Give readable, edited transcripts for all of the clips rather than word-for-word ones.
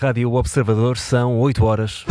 Rádio Observador, são 8 horas.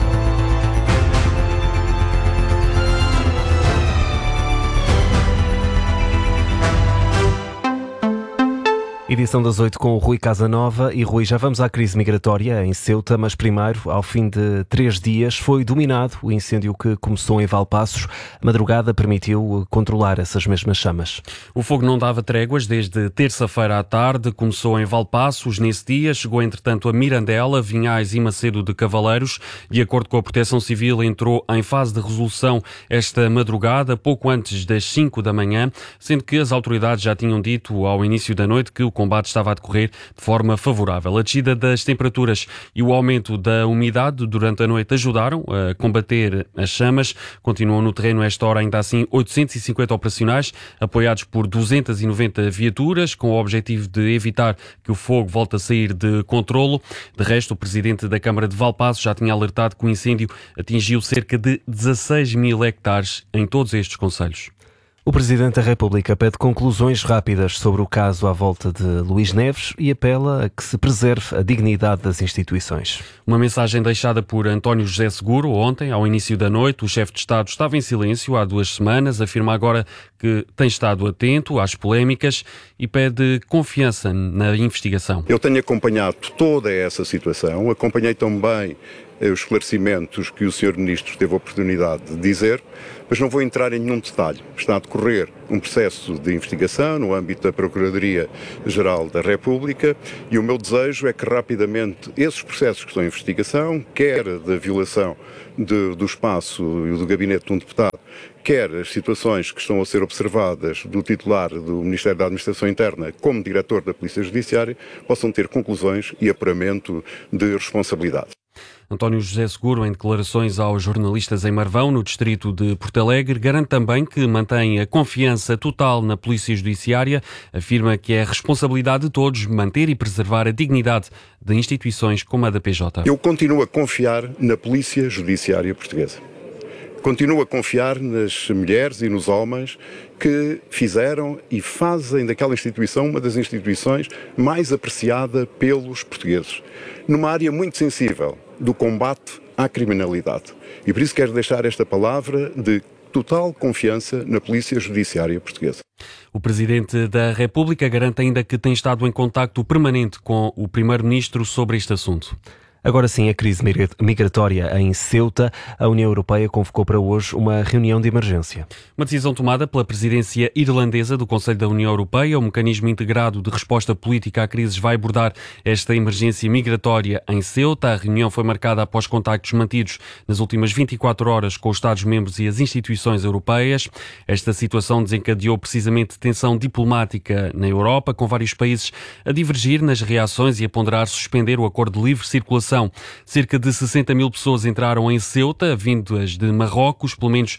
Edição das 8 com o Rui Casanova. E Rui, já vamos à crise migratória em Ceuta, mas primeiro, ao fim de 3 dias, foi dominado o incêndio que começou em Valpaços. A madrugada permitiu controlar essas mesmas chamas. O fogo não dava tréguas desde terça-feira à tarde, começou em Valpaços. Nesse dia chegou entretanto a Mirandela, Vinhais e Macedo de Cavaleiros. De acordo com a Proteção Civil, entrou em fase de resolução esta madrugada, pouco antes das 5 da manhã, sendo que as autoridades já tinham dito ao início da noite que o combate estava a decorrer de forma favorável. A descida das temperaturas e o aumento da umidade durante a noite ajudaram a combater as chamas. Continuam no terreno a esta hora ainda assim 850 operacionais, apoiados por 290 viaturas, com o objetivo de evitar que o fogo volte a sair de controlo. De resto, o presidente da Câmara de Valpaços já tinha alertado que o incêndio atingiu cerca de 16 mil hectares em todos estes concelhos. O Presidente da República pede conclusões rápidas sobre o caso à volta de Luís Neves e apela a que se preserve a dignidade das instituições. Uma mensagem deixada por António José Seguro ontem, ao início da noite. O chefe de Estado estava em silêncio há 2 semanas, afirma agora que tem estado atento às polémicas e pede confiança na investigação. Eu tenho acompanhado toda essa situação, acompanhei também os esclarecimentos que o Sr. Ministro teve a oportunidade de dizer, mas não vou entrar em nenhum detalhe. Está a decorrer um processo de investigação no âmbito da Procuradoria-Geral da República e o meu desejo é que rapidamente esses processos que estão em investigação, quer da violação do espaço e do gabinete de um deputado, quer as situações que estão a ser observadas do titular do Ministério da Administração Interna como diretor da Polícia Judiciária, possam ter conclusões e apuramento de responsabilidade. António José Seguro, em declarações aos jornalistas em Marvão, no distrito de Porto Alegre, garante também que mantém a confiança total na Polícia Judiciária, afirma que é responsabilidade de todos manter e preservar a dignidade de instituições como a da PJ. Eu continuo a confiar na Polícia Judiciária portuguesa. Continuo a confiar nas mulheres e nos homens que fizeram e fazem daquela instituição uma das instituições mais apreciada pelos portugueses, numa área muito sensível do combate à criminalidade. E por isso quero deixar esta palavra de total confiança na Polícia Judiciária portuguesa. O Presidente da República garante ainda que tem estado em contacto permanente com o Primeiro-Ministro sobre este assunto. Agora sim, a crise migratória em Ceuta. A União Europeia convocou para hoje uma reunião de emergência. Uma decisão tomada pela presidência irlandesa do Conselho da União Europeia. O mecanismo integrado de resposta política à crises vai abordar esta emergência migratória em Ceuta. A reunião foi marcada após contactos mantidos nas últimas 24 horas com os Estados-membros e as instituições europeias. Esta situação desencadeou precisamente tensão diplomática na Europa, com vários países a divergir nas reações e a ponderar suspender o acordo de livre circulação. Cerca de 60 mil pessoas entraram em Ceuta, vindas de Marrocos. Pelo menos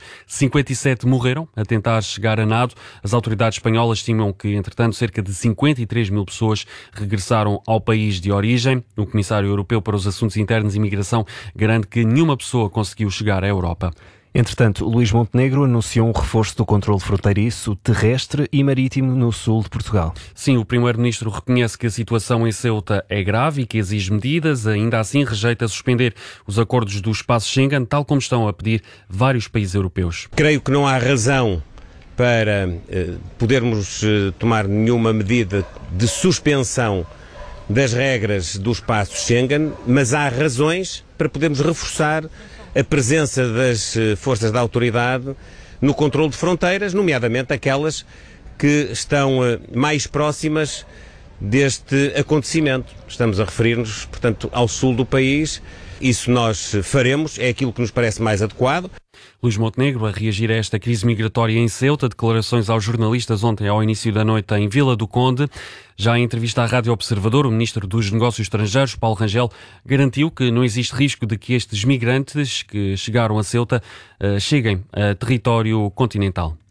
57 morreram a tentar chegar a nado. As autoridades espanholas estimam que, entretanto, cerca de 53 mil pessoas regressaram ao país de origem. O Comissário Europeu para os Assuntos Internos e Imigração garante que nenhuma pessoa conseguiu chegar à Europa. Entretanto, Luís Montenegro anunciou um reforço do controle fronteiriço terrestre e marítimo no sul de Portugal. Sim, o Primeiro-Ministro reconhece que a situação em Ceuta é grave e que exige medidas. Ainda assim, rejeita suspender os acordos do espaço Schengen, tal como estão a pedir vários países europeus. Creio que não há razão para podermos tomar nenhuma medida de suspensão das regras do espaço Schengen, mas há razões para podermos reforçar a presença das forças da autoridade no controle de fronteiras, nomeadamente aquelas que estão mais próximas deste acontecimento. Estamos a referir-nos, portanto, ao sul do país. Isso nós faremos, é aquilo que nos parece mais adequado. Luís Montenegro a reagir a esta crise migratória em Ceuta, declarações aos jornalistas ontem ao início da noite em Vila do Conde. Já em entrevista à Rádio Observador, o Ministro dos Negócios Estrangeiros, Paulo Rangel, garantiu que não existe risco de que estes migrantes que chegaram a Ceuta cheguem a território continental.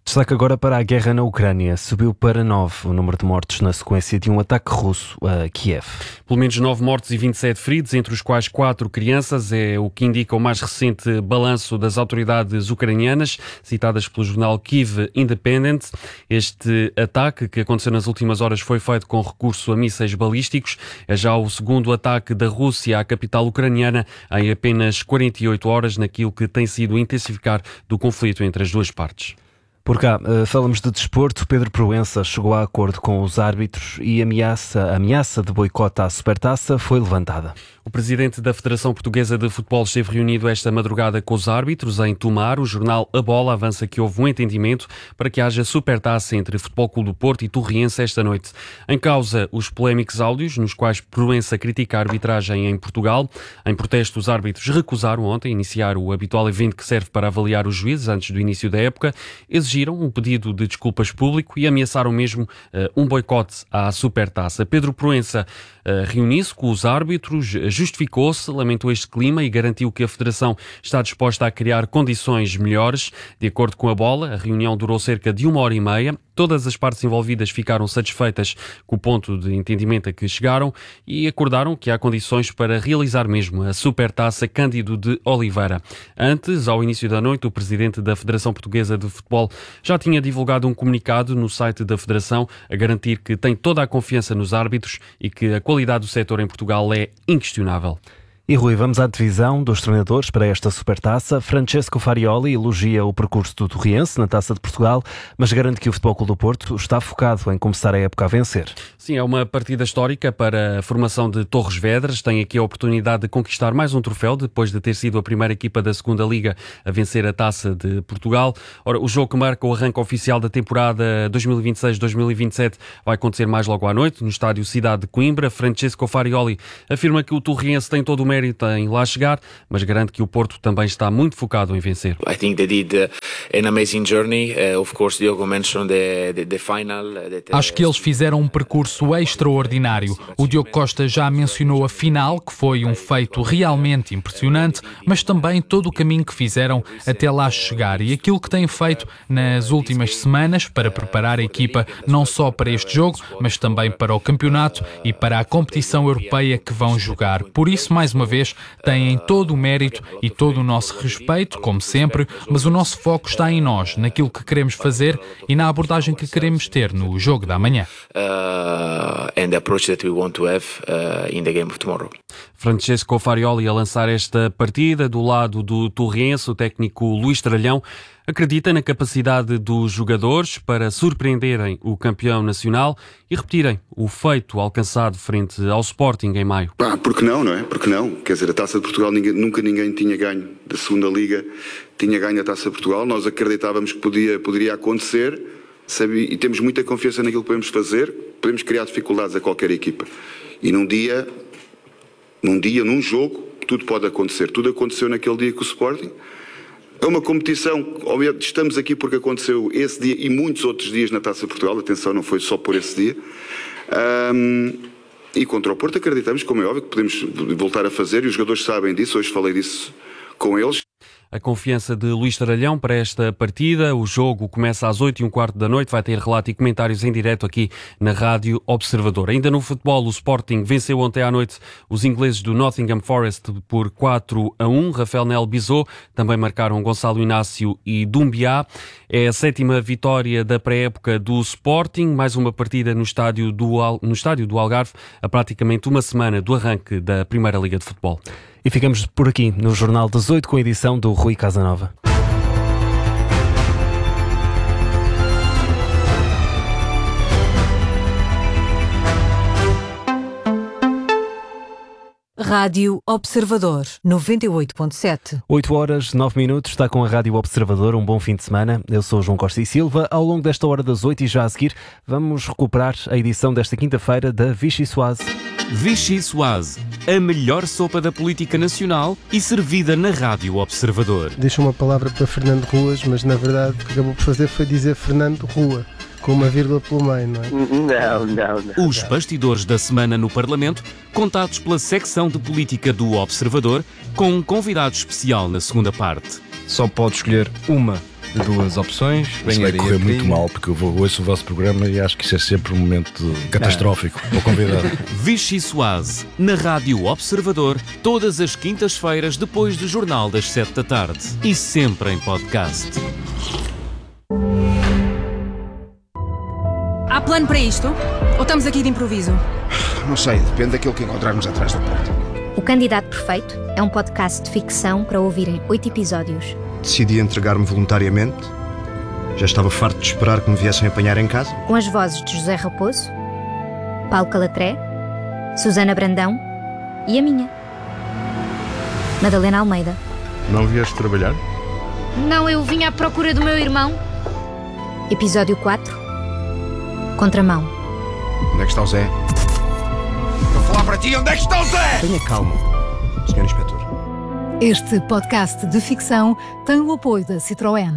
Destaque agora para a guerra na Ucrânia. Subiu para 9 o número de mortos na sequência de um ataque russo a Kiev. Pelo menos 9 mortos e 27 feridos, entre os quais 4 crianças. É o que indica o mais recente balanço das autoridades ucranianas, citadas pelo jornal Kyiv Independent. Este ataque, que aconteceu nas últimas horas, foi feito com recurso a mísseis balísticos. É já o segundo ataque da Rússia à capital ucraniana em apenas 48 horas, naquilo que tem sido o intensificar do conflito entre as duas partes. Por cá, falamos de desporto. Pedro Proença chegou a acordo com os árbitros e a ameaça de boicote à Supertaça foi levantada. O presidente da Federação Portuguesa de Futebol esteve reunido esta madrugada com os árbitros em Tomar. O jornal A Bola avança que houve um entendimento para que haja Supertaça entre Futebol Clube do Porto e Torriense esta noite. Em causa, os polémicos áudios nos quais Proença critica a arbitragem em Portugal. Em protesto, os árbitros recusaram ontem iniciar o habitual evento que serve para avaliar os juízes antes do início da época. Exigiram um pedido de desculpas público e ameaçaram mesmo um boicote à Supertaça. Pedro Proença reuniu-se com os árbitros, justificou-se, lamentou este clima e garantiu que a Federação está disposta a criar condições melhores. De acordo com a Bola, a reunião durou cerca de 1h30. Todas as partes envolvidas ficaram satisfeitas com o ponto de entendimento a que chegaram e acordaram que há condições para realizar mesmo a Supertaça Cândido de Oliveira. Antes, ao início da noite, o presidente da Federação Portuguesa de Futebol já tinha divulgado um comunicado no site da Federação a garantir que tem toda a confiança nos árbitros e que a qualidade do setor em Portugal é inquestionável. E Rui, vamos à divisão dos treinadores para esta Supertaça. Francesco Farioli elogia o percurso do Torriense na Taça de Portugal, mas garante que o Futebol Clube do Porto está focado em começar a época a vencer. Sim, é uma partida histórica para a formação de Torres Vedras. Tem aqui a oportunidade de conquistar mais um troféu, depois de ter sido a primeira equipa da segunda Liga a vencer a Taça de Portugal. Ora, o jogo que marca o arranque oficial da temporada 2026-2027 vai acontecer mais logo à noite, no estádio Cidade de Coimbra. Francesco Farioli afirma que o Torriense tem todo o mérito em lá chegar, mas garante que o Porto também está muito focado em vencer. I think they did an amazing journey. Of course, Diogo mentioned the final. Acho que eles fizeram um percurso extraordinário. O Diogo Costa já mencionou a final, que foi um feito realmente impressionante, mas também todo o caminho que fizeram até lá chegar e aquilo que têm feito nas últimas semanas para preparar a equipa não só para este jogo, mas também para o campeonato e para a competição europeia que vão jogar. Por isso, mais uma vez, têm todo o mérito e todo o nosso respeito, como sempre, mas o nosso foco está em nós, naquilo que queremos fazer e na abordagem que queremos ter no jogo da manhã. And the approach that we want to have in the game of tomorrow. Francesco Farioli a lançar esta partida do lado do Torriense. O técnico Luís Tralhão acredita na capacidade dos jogadores para surpreenderem o campeão nacional e repetirem o feito alcançado frente ao Sporting em maio. Porque não é? Porque não? Quer dizer, a Taça de Portugal nunca ninguém tinha ganho da segunda Liga, tinha ganho a Taça de Portugal. Nós acreditávamos que poderia acontecer, e temos muita confiança naquilo que podemos fazer. Podemos criar dificuldades a qualquer equipa. E num jogo, tudo pode acontecer. Tudo aconteceu naquele dia com o Sporting. É uma competição, estamos aqui porque aconteceu esse dia e muitos outros dias na Taça de Portugal. Atenção, não foi só por esse dia. E contra o Porto acreditamos, como é óbvio, que podemos voltar a fazer, e os jogadores sabem disso. Hoje falei disso com eles. A confiança de Luís Tralhão para esta partida. O jogo começa às 8h15 da noite. Vai ter relato e comentários em direto aqui na Rádio Observador. Ainda no futebol, o Sporting venceu ontem à noite os ingleses do Nottingham Forest por 4-1. Rafael Nel Bizot, também marcaram Gonçalo Inácio e Doumbia. É a 7ª vitória da pré-época do Sporting. Mais uma partida no estádio do Algarve, a praticamente uma semana do arranque da Primeira Liga de Futebol. E ficamos por aqui no Jornal das 8 com a edição do Rui Casanova. Rádio Observador 98.7. 8h09, está com a Rádio Observador. Um bom fim de semana. Eu sou o João Costa e Silva. Ao longo desta hora das 8 e já a seguir, vamos recuperar a edição desta quinta-feira da Vichy Soise. Vichy Soise, a melhor sopa da política nacional e servida na Rádio Observador. Deixa uma palavra para Fernando Ruas, mas na verdade o que acabou por fazer foi dizer Fernando Rua, com uma vírgula pelo meio, não é? Os bastidores da semana no Parlamento, contados pela secção de política do Observador, com um convidado especial na segunda parte. Só pode escolher uma duas opções. Isso vai correr muito mal, porque eu ouço o vosso programa e acho que isso é sempre um momento catastrófico para o convidado. Vichy Soase, na Rádio Observador, todas as quintas-feiras depois do Jornal das 7 da tarde. E sempre em podcast. Há plano para isto? Ou estamos aqui de improviso? Não sei, depende daquilo que encontrarmos atrás da porta. O Candidato Perfeito é um podcast de ficção para ouvir em 8 episódios. Decidi entregar-me voluntariamente. Já estava farto de esperar que me viessem apanhar em casa. Com as vozes de José Raposo, Paulo Calatré, Susana Brandão e a minha, Madalena Almeida. Não vieste trabalhar? Não, eu vim à procura do meu irmão. Episódio 4. Contramão. Onde é que está o Zé? Vou falar para ti, onde é que está o Zé? Tenha calma, Sr. Inspetor. Este podcast de ficção tem o apoio da Citroën.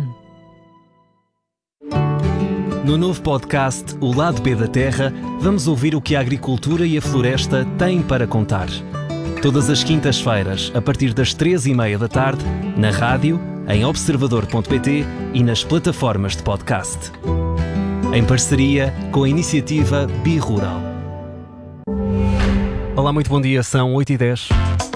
No novo podcast O Lado B da Terra, vamos ouvir o que a agricultura e a floresta têm para contar. Todas as quintas-feiras, a partir das 3h30 da tarde, na rádio, em observador.pt e nas plataformas de podcast. Em parceria com a iniciativa Bi-Rural. Olá, muito bom dia, são 8h10.